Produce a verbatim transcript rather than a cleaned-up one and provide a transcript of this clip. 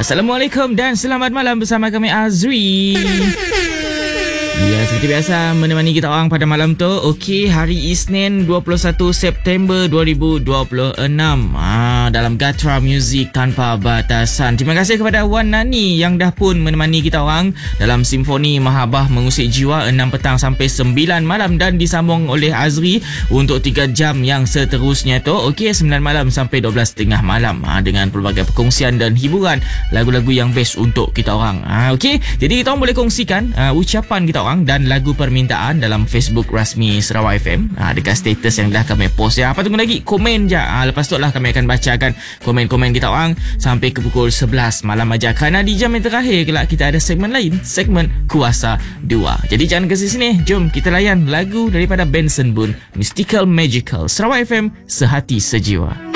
Assalamualaikum dan selamat malam bersama kami Azri. Ya, seperti biasa menemani kita orang pada malam tu. Okey, hari Isnin dua puluh satu September dua ribu dua puluh enam. Ah, dalam Gatra Music Tanpa Batasan. Terima kasih kepada Wan Nani yang dah pun menemani kita orang dalam Simfoni Mahabbah Mengusik Jiwa enam petang sampai sembilan malam dan disambung oleh Azri untuk tiga jam yang seterusnya tu. Okey, sembilan malam sampai dua belas tiga puluh malam. Ah, dengan pelbagai perkongsian dan hiburan lagu-lagu yang best untuk kita orang. Ah, okey, jadi kita orang boleh kongsikan uh, ucapan kita orang dan lagu permintaan dalam Facebook rasmi Sarawak F M ha, dekat status yang dah kami post ya. Apa tunggu lagi? Komen je. Ha, lepas tu lah kami akan bacakan komen-komen kita orang sampai ke pukul sebelas malam aja. Kerana di jam yang terakhir kelak kita ada segmen lain, segmen Kuasa dua. Jadi jangan ke sini, jom kita layan lagu daripada Benson Boone, Mystical Magical. Sarawak F M, sehati sejiwa.